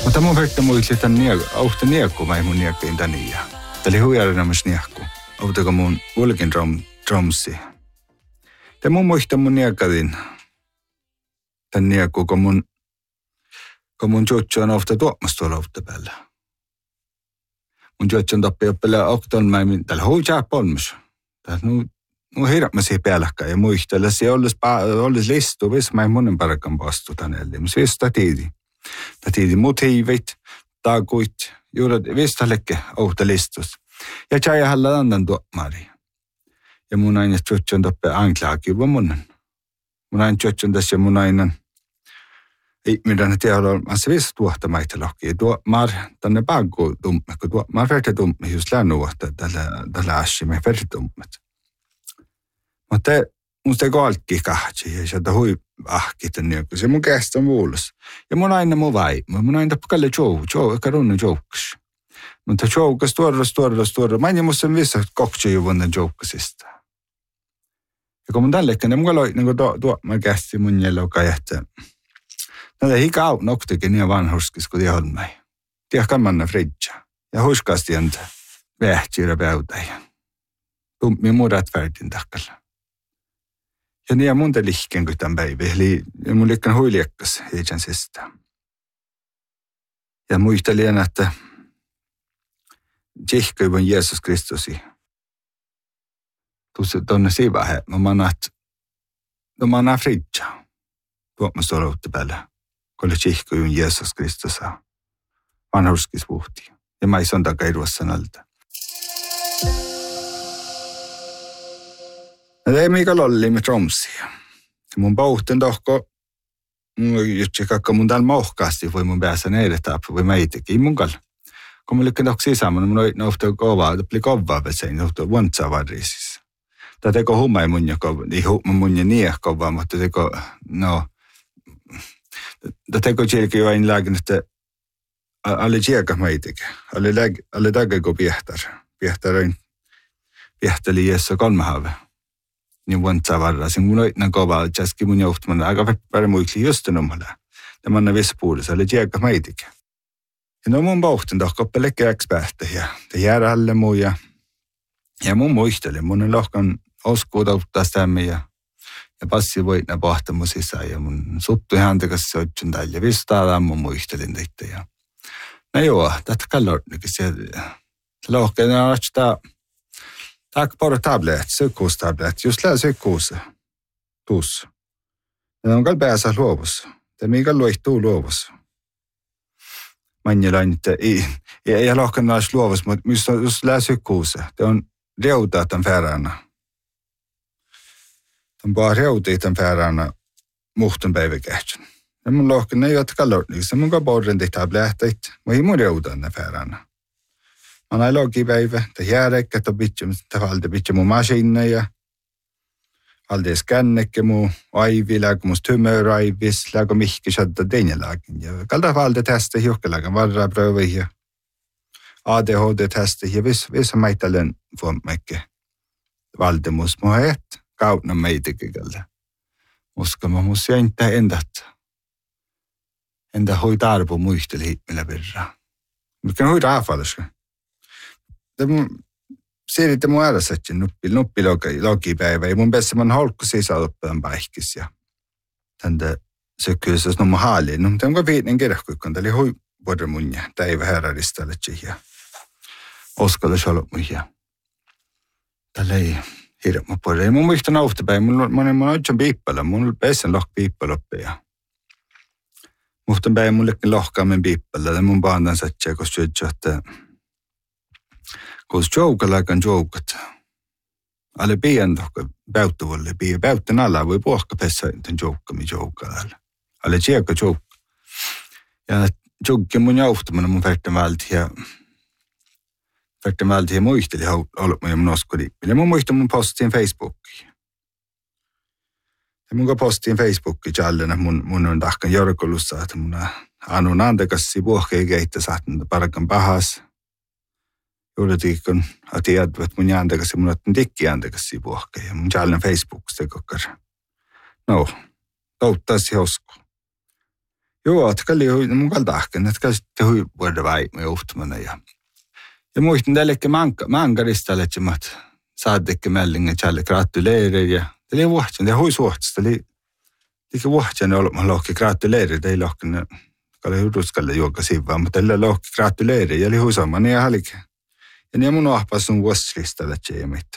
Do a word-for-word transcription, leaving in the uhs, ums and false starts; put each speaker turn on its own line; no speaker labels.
Mutta mun verta muisteli tämän auhta niekku, mä ei mun niekkiin tänne. Tämä oli huijärjämässä niekku. Autako mun ulkin dromsi. Tämä mun muistaa mun niekkadin. Tän niekku, kun mun, kun mun juttu on auhta tuomassa tuolla auhta päällä. Mun juttu on tappi oppille aukton, mä ei täällä huijaa polmus. Täällä nu, nu hirveästi päälläkään ja muistella. Se olisi, olisi listu, missä mä ei monen parakan vastu tänne. Mutta vista tiidi. Tämä tiidi motiivit, takuit, juuri vista lekke auhta listus. Ja tjäjä halla annan tuomari. Ja mun aina juttu on tappi anklaakin vaan munnen. Mun aina juttu on tässä mun aina. Ei mitään tiedä, että se vissi tuohta maita lohkia. Tuo mar tänne pankku tumme, kun tuo mar verta tumme just lännuohta tällä asiamme verta tummet. Mutta musta ei kalkki kahtsi ja sieltä hui ahki tänne, kun se mun kästä on vuulossa. Ja mun aina mun vai, mun aina kalle jou, jou, eikä runnu jouks. Mutta joukas tuodas, tuodas, tuodas. Mä en musta vissi koksi jo vuonna joukkasista. Ja kun mun tällekin, niin mun loi, niin kuin tuo, tuo mä kästi mun jälleen kajahtaa. No det gick out noktikin niin vanhurskis kuin tiedä Tiedä kammanna fridja. Ja huskasti on vähtiä päytäjä. Tummi murat värdin takkalla. Ja niin mun te lihken kuin tämän päivä. Eli mun liikan huiliekkas heitän sistä. Ja muistelin, että tsihköivän Jeesus Kristusi. Tuossa tuonne siivähe. Mä manat, no manat fridja. Tuomassa oloutta päällä. Kolle tsihköivän Jeesus Kristus vanhurskis vuhti. Ja mä ei sonta kairuassa nalta. No ei mikä lolli me tromsia. Mun pauhten tohko, mun jutsi kakka mun täällä mauhkaasti, voi mun päässä neille taappu, voi mä itekin mun kalla. Kun mä lykkän tohko sisämään, mun oit nohtaa kovaa, tuli kovaa vetsein, nohtaa vuontsaa varriisis. Tää teko humma ei mun ja kovaa, ei humma mun ja nieh kovaa, mutta teko, no, tää teko tjilki jo aina lääkin, että alle tjeka mä itekin. Alle tägäkö piehtar. Piehtar on, piehteli Jeesu kolmahave. Niin vuontsaa varraisin. Mun oitnan kovaa, että jäski mun johtamaan aika vähän muikli just nummalla. Ja mä annan vispuudessa, alle tjeka mä itekin. Ja no mun pauhten tohko pelkkä ekspertti ja te jäädä alle muu ja ja mun muisteli. Mun on lohkan oskuut auttaa stämmi ja ja passi voitna pahtamu sisään ja mun suttu ihan tekassa otsun tällä. Ja vistaa mun muistelin teitä ja no joo, tätä kallornikin siellä. Se lohkeen on ottaa tack bara tablet, sykkuustablet, just lää sykkuussa, tuossa. Ja on kall päässä luovussa. Tämä mikä luihtuu luovussa. Manjelain, että ei, ei, ei lohkan näis luovussa, mutta just, just lää sykkuussa. Tämä on reutaa tämän färänä. Tämä on vaan reutaa tämän färänä muhten päiväkähtsän. Ja mun lohkan ei ole kallornikin, mun kaborin teitä tabletit, mä ei mun reutaa tämän färänä. Man har logipäivä, det järjekkä, että pitää, että valde pitää mun masinna ja valde skännekkä mun aivi, lägä mun humöraivis, lägä mihki sadda teinelagin. Ja kalda valde testa hiukkelagan varraprövi ja A D H D-testa ja viss, vissa maitalen fuomäkke valde mus mun het, kautna meitikin kalda. Muska mä mus jäntää endat. Enda hui tarpo muisteli hiimmillä verran. Mikä hui raafalliska. Se oli mun ääressä, nuppi, nuppi logipäivä. Ja mun päässä mun holkku sisäoppilan päihkis. Ja tänne sykkyys, jos no mun haaliin. No, tämä on viiden kirjahkuikon. Tämä oli hui vuoden mun ja päivä herraristalle. Ja oskalle ollut mun ja tällä ei hirveä puolella. Ja mun muistan auhtapäivä. Mun on oikein piippala. Mun on päässä lohk piippaloppi. Ja muhtan päivä mun lekkin lohkaamen piippala. Ja mun paandan satsia, kun syötsä, että kun joukalakan joukat, alle pian tohka päyttävulle, pian päyttän alla voi puhka pessä tämän joukkami joukalalle. Alle tjekka joukka. Ja joukki mun johtamana mun verran välti ja verran välti ja muisteli ollut mun ja mun oskoli. Ja mun muistan mun postiin Facebookiin. Ja mun postiin Facebookiin jallena mun, mun on tahkan jorkolussa, että mun anun antakassi puhkeen keittä saattanut parakan pahas. Juuritikon atiat, että mun jääntäkäsi, mun otin tikki jääntäkäsi puhkea. Ja mun jälleen Facebookista kokkar. No, touttaisi hosku. Joo, että kalli hui, mun kaltahken, että sitten hui vuoda väimä johtumana. Ja, ja muistin tällekin mankarista, että mä saadetkin meldingen täällä gratuleereja. Ja tämä oli vuohtsen, tämä hui suohtista. Tämä oli vuohtsen olla lohki gratuleereja, tämä ei lohki, kalle huduskalle juoka sivaa, mutta tällä lohki gratuleereja, ja oli hui samani ja halikin. Ja niin mun ahpas sun vuosilistalla, että ei mitään.